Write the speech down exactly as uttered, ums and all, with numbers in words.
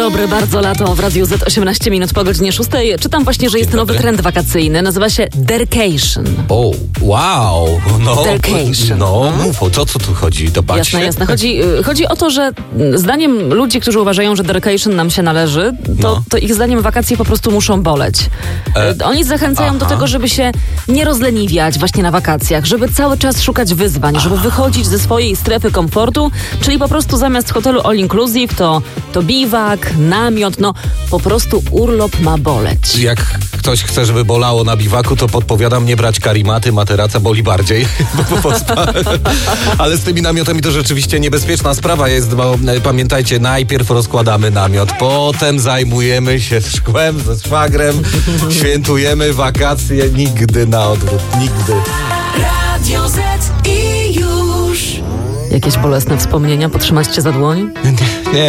Dobry, bardzo lato w Radiu Z, osiemnaście minut po godzinie szóstej. Czytam właśnie, że jest nowy trend wakacyjny. Nazywa się Dercation. O, wow. No, Dercation. no mów, o co, co tu chodzi? Dopatrz Jasne, się? jasne. Chodzi, chodzi o to, że zdaniem ludzi, którzy uważają, że Dercation nam się należy, to, No. to ich zdaniem wakacje po prostu muszą boleć. E, Oni zachęcają aha. do tego, żeby się nie rozleniwiać właśnie na wakacjach, żeby cały czas szukać wyzwań, żeby wychodzić ze swojej strefy komfortu, czyli po prostu zamiast hotelu all inclusive to, to biwak, namiot, no po prostu urlop ma boleć. Jak ktoś chce, żeby bolało na biwaku, to podpowiadam nie brać karimaty, materaca boli bardziej. Ale z tymi namiotami to rzeczywiście niebezpieczna sprawa jest, bo e, pamiętajcie, najpierw rozkładamy namiot, potem zajmujemy się szkłem ze szwagrem, świętujemy wakacje, nigdy na odwrót, nigdy. Radio Z i już. Jakieś bolesne wspomnienia? Potrzymać cię za dłoń? Nie,